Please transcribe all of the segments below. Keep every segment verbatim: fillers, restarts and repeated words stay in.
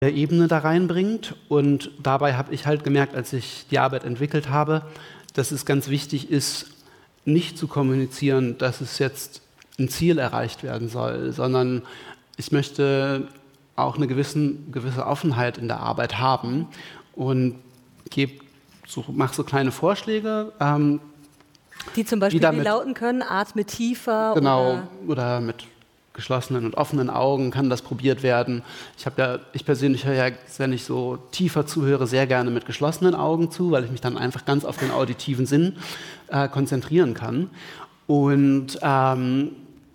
Ebene da reinbringt. Und dabei habe ich halt gemerkt, als ich die Arbeit entwickelt habe, dass es ganz wichtig ist, nicht zu kommunizieren, dass es jetzt ein Ziel erreicht werden soll, sondern ich möchte auch eine gewissen, gewisse Offenheit in der Arbeit haben und so, mache so kleine Vorschläge. Ähm, die zum Beispiel die damit, wie lauten können, atme tiefer. Genau, oder, oder mit geschlossenen und offenen Augen kann das probiert werden. Ich habe ja, ich persönlich höre ja, wenn ich so tiefer zuhöre, sehr gerne mit geschlossenen Augen zu, weil ich mich dann einfach ganz auf den auditiven Sinn äh, konzentrieren kann. Und ähm,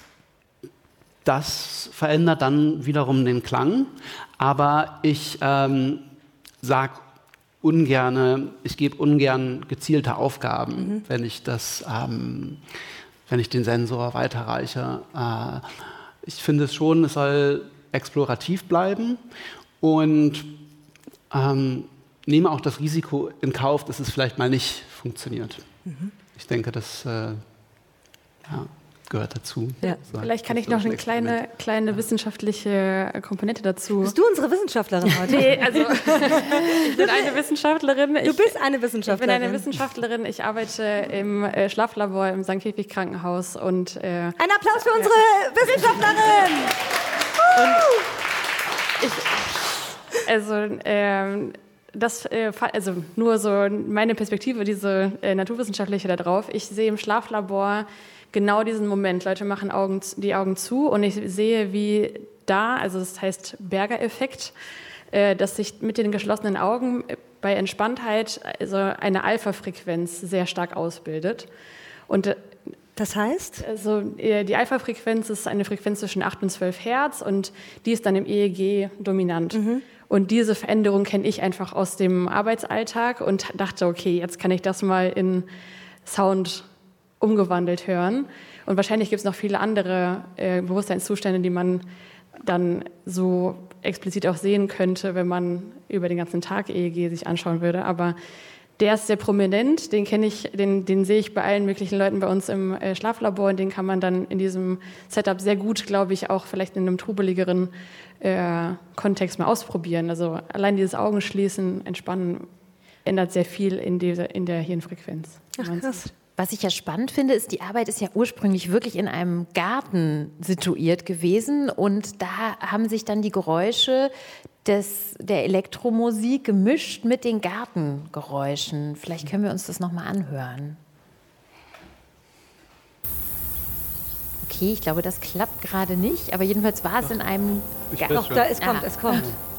das verändert dann wiederum den Klang. Aber ich ähm, sage ungerne, ich gebe ungern gezielte Aufgaben, mhm. wenn ich das, ähm, wenn ich den Sensor weiterreiche. Äh, Ich finde es schon, es soll explorativ bleiben und ähm, nehme auch das Risiko in Kauf, dass es vielleicht mal nicht funktioniert. Mhm. Ich denke, das äh, ja, gehört dazu. Ja. So, vielleicht kann ich noch eine kleine, kleine wissenschaftliche Komponente dazu. Bist du unsere Wissenschaftlerin heute? Nee, also ich bin eine Wissenschaftlerin. Du bist eine Wissenschaftlerin. Ich bin eine Wissenschaftlerin. Ich arbeite im äh, Schlaflabor im Sankt Hedwig Krankenhaus. Und, äh, ein Applaus für unsere ja. Wissenschaftlerin! und ich, also, ähm, das, äh, also nur so meine Perspektive, diese äh, naturwissenschaftliche da drauf. Ich sehe im Schlaflabor genau diesen Moment. Leute machen Augen, die Augen zu und ich sehe, wie da, also das heißt Berger-Effekt, äh, dass sich mit den geschlossenen Augen bei Entspanntheit also eine Alpha-Frequenz sehr stark ausbildet. Und äh, das heißt? Also äh, die Alpha-Frequenz ist eine Frequenz zwischen acht und zwölf Hertz und die ist dann im E E G dominant. Mhm. Und diese Veränderung kenne ich einfach aus dem Arbeitsalltag und dachte, okay, jetzt kann ich das mal in Sound umgewandelt hören. Und wahrscheinlich gibt es noch viele andere äh, Bewusstseinszustände, die man dann so explizit auch sehen könnte, wenn man über den ganzen Tag E E G sich anschauen würde. Aber der ist sehr prominent, den kenne ich, den, den sehe ich bei allen möglichen Leuten bei uns im äh, Schlaflabor und den kann man dann in diesem Setup sehr gut, glaube ich, auch vielleicht in einem trubeligeren äh, Kontext mal ausprobieren. Also allein dieses Augenschließen, Entspannen ändert sehr viel in, diese, in der Hirnfrequenz. Ach, krass. Was ich ja spannend finde, ist, die Arbeit ist ja ursprünglich wirklich in einem Garten situiert gewesen und da haben sich dann die Geräusche des, der Elektromusik gemischt mit den Gartengeräuschen. Vielleicht können wir uns das nochmal anhören. Okay, ich glaube, das klappt gerade nicht, aber jedenfalls war es in einem Garten. Doch, da, es kommt, ah. es kommt.